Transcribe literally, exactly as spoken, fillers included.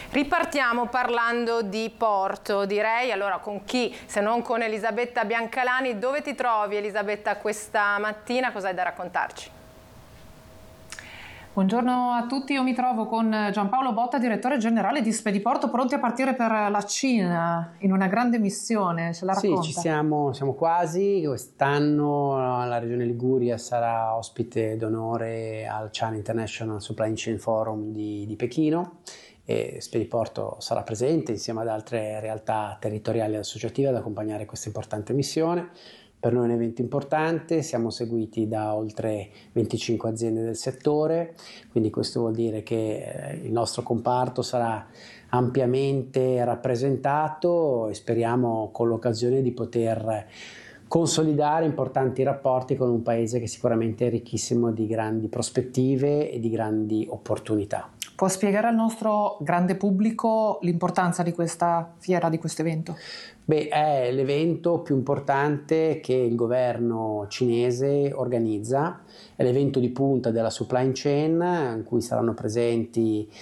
Ripartiamo parlando di porto, direi, allora con chi se non con Elisabetta Biancalani. Dove ti trovi, Elisabetta, questa mattina? Cosa hai da raccontarci? Buongiorno a tutti, io mi trovo con Giampaolo Botta, direttore generale di Spediporto, pronti a partire per la Cina in una grande missione. Ce la racconta? Sì, ci siamo, siamo quasi. Quest'anno la Regione Liguria sarà ospite d'onore al China International Supply Chain Forum di, di Pechino e Spediporto sarà presente insieme ad altre realtà territoriali e associative ad accompagnare questa importante missione. Per noi è un evento importante, siamo seguiti da oltre venticinque aziende del settore, quindi questo vuol dire che il nostro comparto sarà ampiamente rappresentato e speriamo con l'occasione di poter consolidare importanti rapporti con un paese che sicuramente è ricchissimo di grandi prospettive e di grandi opportunità. Può spiegare al nostro grande pubblico l'importanza di questa fiera, di questo evento? Beh, è l'evento più importante che il governo cinese organizza, è l'evento di punta della supply chain in cui saranno presenti